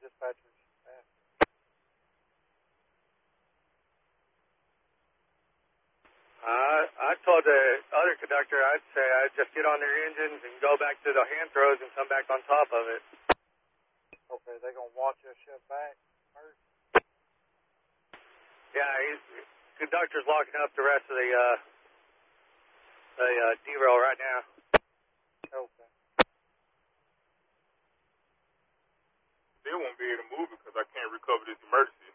dispatchers ask. I told the other conductor I'd say I'd just get on their engines and go back to the hand throws and come back on top of it. Okay, they going to watch your ship back first? Yeah, conductor's locking up the rest of the derail right now. Okay. They won't be able to move it because I can't recover this emergency.